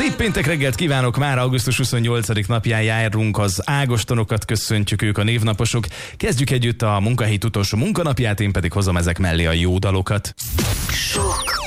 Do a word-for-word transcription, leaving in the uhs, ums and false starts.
Szép péntek reggelt kívánok, már augusztus huszonnyolcadik napján járunk, az ágostonokat köszöntjük, ők a névnaposok. Kezdjük együtt a munkahét utolsó munkanapját, én pedig hozom ezek mellé a jó dalokat. Sok